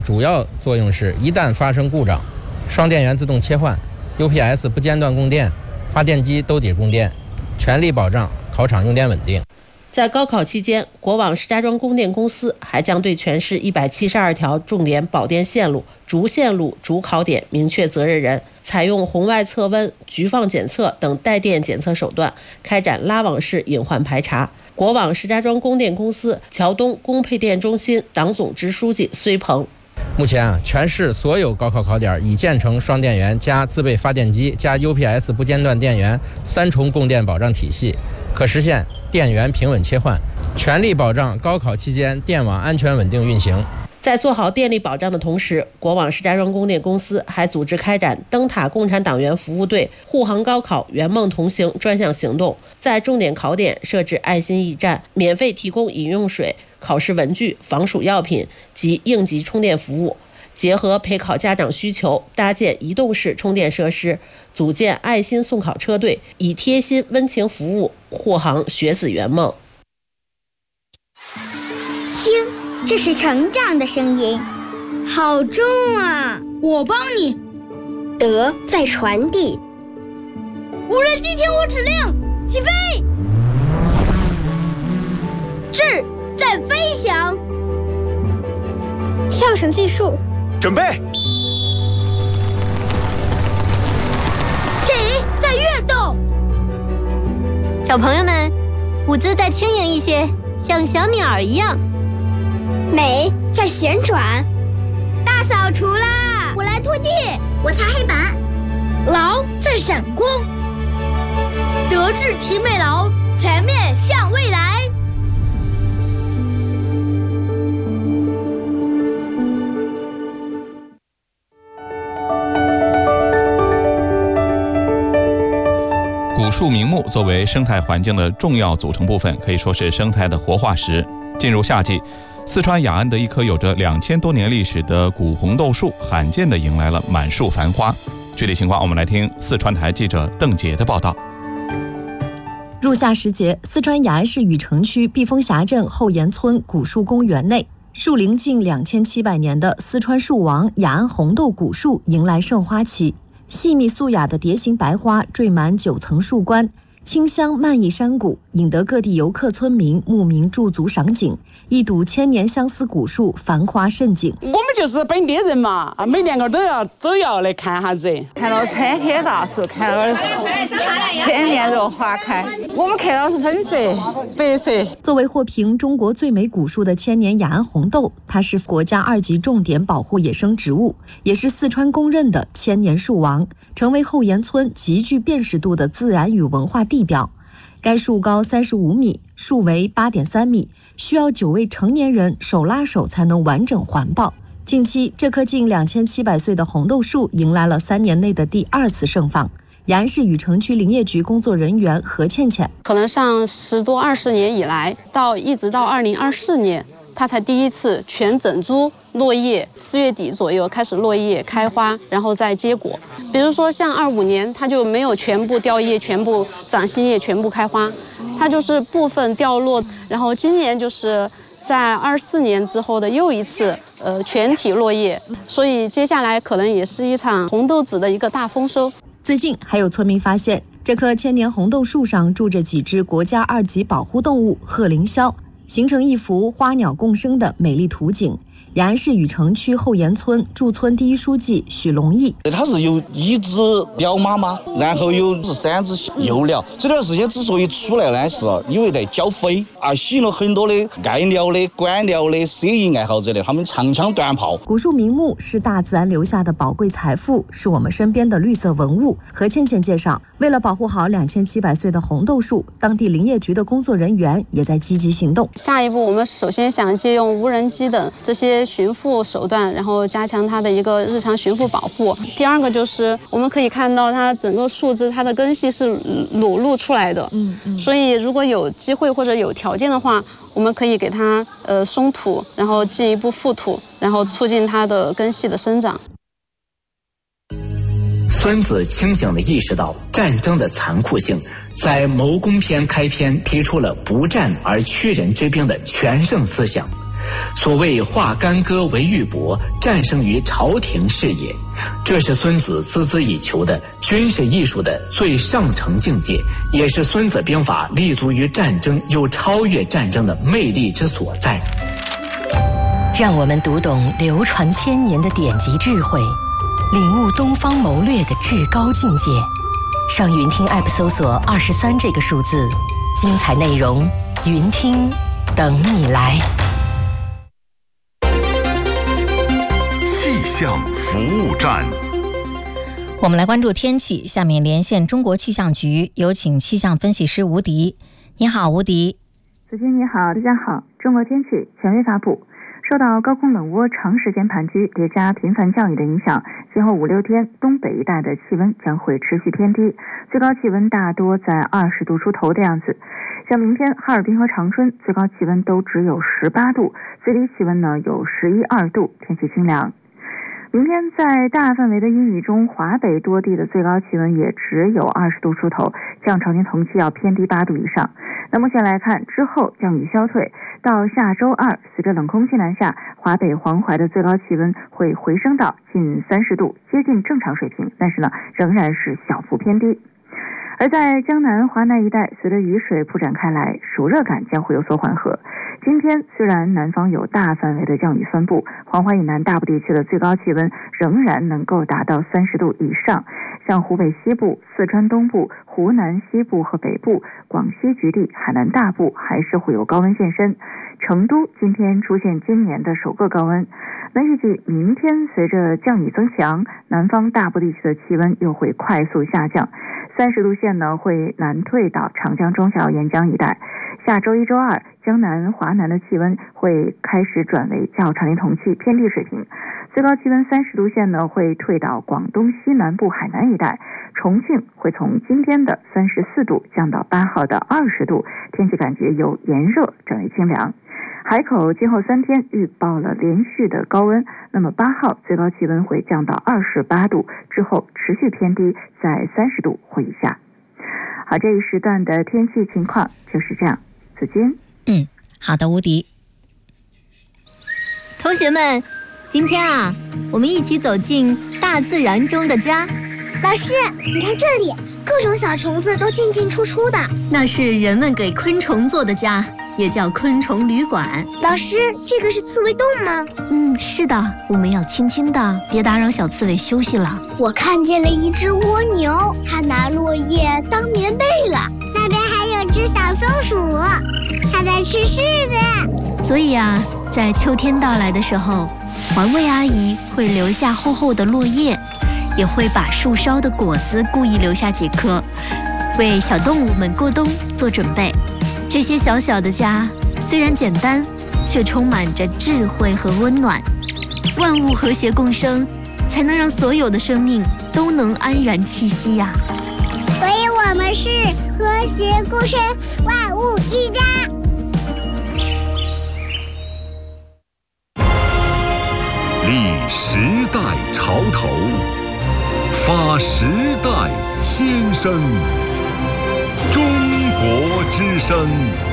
主要作用是一旦发生故障，双电源自动切换， UPS 不间断供电，发电机兜底供电，全力保障考场用电稳定。 在高考期间，国网石家庄供电公司还将对全市172条重点保电线路、主线路、主考点明确责任人，采用红外测温、局放检测等带电检测手段，开展拉网式隐患排查。国网石家庄供电公司桥东供配电中心党总支书记崔鹏。 目前全市所有高考考点已建成双电源加自备发电机加 UPS 不间断电源3重供电保障体系，可实现电源平稳切换，全力保障高考期间电网安全稳定运行。 在做好电力保障的同时，国网石家庄供电公司还组织开展灯塔共产党员服务队护航高考圆梦同行专项行动，在重点考点设置爱心驿站，免费提供饮用水、考试文具、防暑药品及应急充电服务，结合陪考家长需求，搭建移动式充电设施，组建爱心送考车队，以贴心温情服务护航学子圆梦。 听，这是成长的声音，好重啊！ 我帮你。 德在传递。 无人机听我指令，起飞！智在飞翔。 跳绳计数， 准备。 体在跃动。 小朋友们，舞姿再轻盈一些，像小鸟一样。 美在旋转。 大扫除啦！我来拖地， 我擦黑板。 劳在闪光。德智体美劳，全面向未来。 古树名木作为生态环境的重要组成部分，可以说是生态的活化石。进入夏季，四川雅安的一棵有着2000多年历史的古红豆树，罕见地迎来了满树繁花。具体情况，我们来听四川台记者邓杰的报道。 入夏时节，四川雅安市禹城区碧峰峡镇后岩村古树公园内，树龄近2700年的四川树王雅安红豆古树迎来盛花期。细密素雅的蝶形白花缀满9层树冠，清香漫溢山谷，引得各地游客村民慕名驻足赏景。一睹千年相思古树繁花盛景。 我们就是本地人嘛，每年都要来看下子，看到参天大树，看到千年若花开。我们看到是粉色、白色。 作为获评中国最美古树的千年雅安红豆，它是国家2级重点保护野生植物，也是四川公认的千年树王，成为后岩村极具辨识度的自然与文化地标。该树高35米，树围8.3米，需要9位成年人手拉手才能完整环抱。近期，这棵近2700岁的红豆树迎来了3年内的第2次盛放。雅安市禹城区林业局工作人员何倩倩， 可能上10多20年以来，一直到2024年，它才第一次全整株落叶，4月底左右开始落叶开花，然后再结果。比如说像25年，它就没有全部掉叶、全部长新叶、全部开花，它就是部分掉落。然后今年就是在24年之后的又一次全体落叶，所以接下来可能也是一场红豆子的一个大丰收。 最近还有村民发现，这棵千年红豆树上住着几只国家2级保护动物褐凌霄，形成一幅花鸟共生的美丽图景。雅安市禹城区后岩村驻村第一书记许龙义， 它是有1只lão妈妈，然后有3只幼鸟。这段时间之所以出来呢，是因为在交飞吸引了很多的爱鸟的、观鸟的、摄影爱好者的，他们长枪短炮。 古树名木是大自然留下的宝贵财富，是我们身边的绿色文物。何倩倩介绍，为了保护好2700岁的红豆树，当地林业局的工作人员也在积极行动。 下一步，我们首先想借用无人机等这些巡抚手段，然后加强它的一个日常巡抚保护。第二个就是我们可以看到它整个树枝它的根系是裸露出来的，所以如果有机会或者有条件的话，我们可以给它松土，然后进一步覆土，然后促进它的根系的生长。 孙子清醒地意识到战争的残酷性，在谋攻篇开篇提出了不战而屈人之兵的全胜思想。 所谓化干戈为玉帛，战胜于朝廷是也。这是孙子孜孜以求的军事艺术的最上乘境界，也是孙子兵法立足于战争又超越战争的魅力之所在。 让我们读懂流传千年的典籍智慧，领悟东方谋略的至高境界。上云听 App 搜索23这个数字，精彩内容云听等你来。 气象服务站， 我们来关注天气。下面连线中国气象局，有请气象分析师吴迪。你好，吴迪。 子君你好，大家好。中国天气权威发布。受到高空冷涡长时间盘踞叠加频繁降雨的影响，今后5-6天东北一带的气温将会持续偏低，最高气温大多在20度出头的样子。像明天哈尔滨和长春最高气温都只有18度，最低气温呢有11、2度，天气清凉。明天在大范围的阴雨中，华北多地的最高气温也只有20度出头，较常年同期要偏低8度以上。那目前来看，之后降雨消退，到下周2，随着冷空气南下，华北黄淮的最高气温会回升到近30度，接近正常水平，但是呢，仍然是小幅偏低。而在江南、华南一带，随着雨水铺展开来，暑热感将会有所缓和。今天虽然南方有大范围的降雨分布，黄淮以南大部地区的最高气温仍然能够达到30度以上，像湖北西部、四川东部、湖南西部和北部、广西局地、海南大部还是会有高温现身。成都今天出现今年的首个高温。那预计明天随着降雨增强，南方大部地区的气温又会快速下降，30度线呢会南退到长江中小沿江一带。下周1、周2，江南、华南的气温会开始转为较常年同期偏低水平，最高气温30度线呢会退到广东西南部海南一带，重庆会从今天的34度降到8号的20度，天气感觉由炎热转为清凉。海口今后3天预报了连续的高温，那么8号最高气温会降到28度，之后持续偏低，在30度或以下。好，这一时段的天气情况就是这样。子君， 好的，吴迪。 同学们，今天啊，我们一起走进大自然中的家。 老师，你看这里，各种小虫子都进进出出的， 那是人们给昆虫做的家，也叫昆虫旅馆。 老师，这个是刺猬洞吗？ 是的，我们要轻轻的，别打扰小刺猬休息了。 我看见了一只蜗牛，它拿落叶当棉被了。那边还有只小松鼠，它在吃柿子。 所以啊，在秋天到来的时候，环卫阿姨会留下厚厚的落叶，也会把树梢的果子故意留下几颗，为小动物们过冬做准备。这些小小的家虽然简单，却充满着智慧和温暖。万物和谐共生，才能让所有的生命都能安然栖息呀。 所以我们是和谐共生，万物一家。 立时代潮头，发时代先声。中国之声。